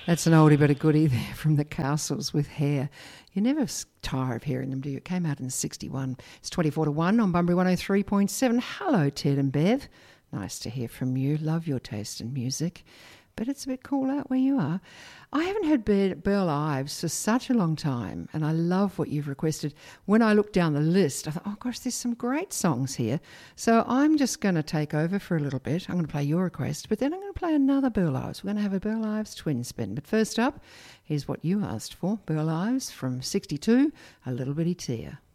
That's an oldie but a goodie there from the Castles with Hair. You never tire of hearing them, do you? It came out in 61. It's 24 to 1 on Bunbury 103.7. Hello, Ted and Bev. Nice to hear from you. Love your taste in music. But it's a bit cool out where you are. I haven't heard Burl Ives for such a long time, and I love what you've requested. When I looked down the list, I thought, oh gosh, there's some great songs here. So I'm just going to take over for a little bit. I'm going to play your request, but then I'm going to play another Burl Ives. We're going to have a Burl Ives twin spin. But first up, here's what you asked for. Burl Ives from 62, A Little Bitty Tear.